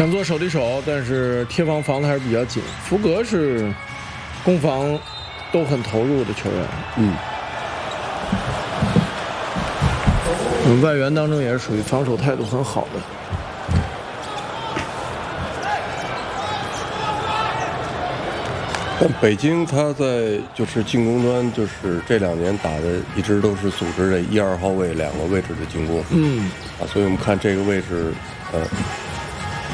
想做手递手，但是贴防防的还是比较紧。福格是攻防都很投入的球员。外援当中也是属于防守态度很好的。 但北京他在就是进攻端，就是这2年打的一直都是组织这1、2号位2个位置的进攻。所以我们看这个位置，